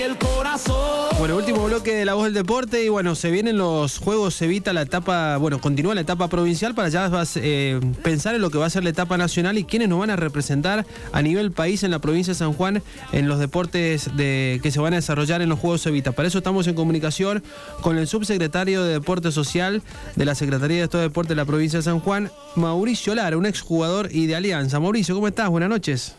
El corazón. Bueno, último bloque de La Voz del Deporte y bueno, se vienen los Juegos, se evita la etapa, bueno, continúa la etapa provincial para ya pensar en lo que va a ser la etapa nacional y quiénes nos van a representar a nivel país en la provincia de San Juan en los deportes que se van a desarrollar en los Juegos Evita. Para eso estamos en comunicación con el subsecretario de Deporte Social de la Secretaría de Estado de Deporte de la provincia de San Juan, Mauricio Lara, un exjugador y de Alianza. Mauricio, ¿cómo estás? Buenas noches.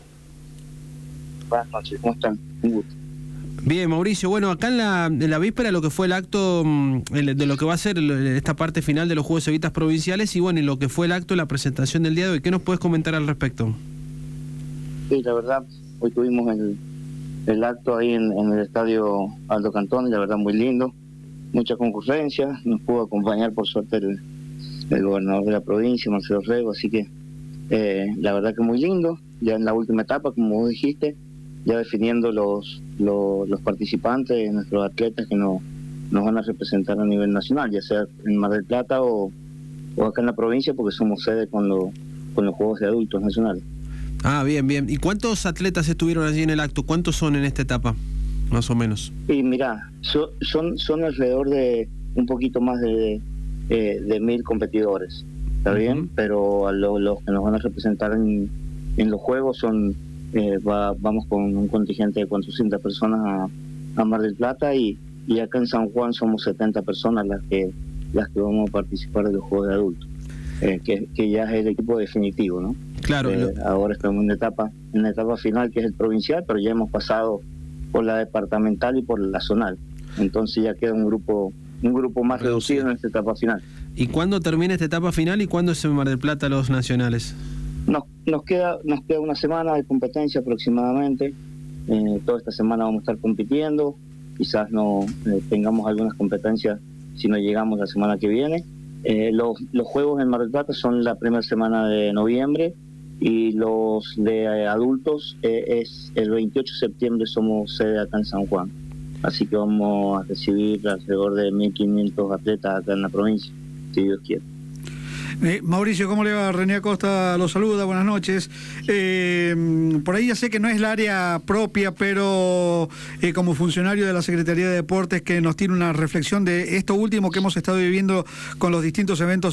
Buenas noches, ¿cómo están? Un gusto. Bien, Mauricio, bueno, acá en la víspera lo que fue el acto de lo que va a ser esta parte final de los Juegos Evitas provinciales y bueno, y lo que fue el acto, la presentación del día de hoy, ¿qué nos puedes comentar al respecto? Sí, la verdad, hoy tuvimos el acto ahí en el estadio Aldo Cantón, la verdad muy lindo, mucha concurrencia, nos pudo acompañar por suerte el gobernador de la provincia, Marcelo Rego, así que la verdad que muy lindo, ya en la última etapa, como vos dijiste, ya definiendo los participantes, nuestros atletas que nos van a representar a nivel nacional, ya sea en Mar del Plata o acá en la provincia, porque somos sede con los Juegos de Adultos Nacionales. Ah, bien, bien. ¿Y cuántos atletas estuvieron allí en el acto? ¿Cuántos son en esta etapa, más o menos? Y mira, son alrededor de un poquito más de 1.000 competidores, ¿está bien? Pero los que nos van a representar en los Juegos son... vamos con un contingente de 400 personas a Mar del Plata y acá en San Juan somos 70 personas las que vamos a participar de los Juegos de Adultos, que ya es el equipo definitivo, ¿no? Claro. Ahora estamos en la etapa final, que es el provincial, pero ya hemos pasado por la departamental y por la zonal, entonces ya queda un grupo más reducido en esta etapa final. ¿Y cuándo termina esta etapa final y cuándo es en Mar del Plata los nacionales? Nos queda una semana de competencia aproximadamente. Toda esta semana vamos a estar compitiendo. Quizás no tengamos algunas competencias si no llegamos la semana que viene. Los Juegos en Mar del Plata son la primera semana de noviembre y los de adultos es el 28 de septiembre, somos sede acá en San Juan. Así que vamos a recibir alrededor de 1.500 atletas acá en la provincia, si Dios quiere. Mauricio, ¿cómo le va? René Acosta lo saluda, buenas noches. Por ahí ya sé que no es el área propia, pero como funcionario de la Secretaría de Deportes, que nos tiene una reflexión de esto último que hemos estado viviendo con los distintos eventos